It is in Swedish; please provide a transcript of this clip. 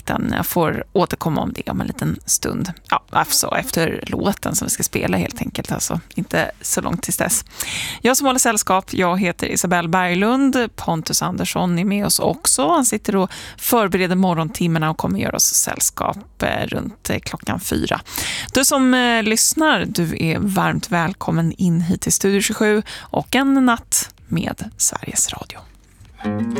liten. Jag får återkomma om det om en liten stund. Ja, alltså efter låten som vi ska spela helt enkelt. Alltså inte så långt tills dess. Jag som håller sällskap, jag heter Isabelle Berglund. Pontus Andersson är med oss också. Han sitter och förbereder morgontimmarna och kommer göra oss sällskap runt klockan 4. Du som lyssnar, du är varmt välkommen in hit till Studio 27 och en natt med Sveriges Radio.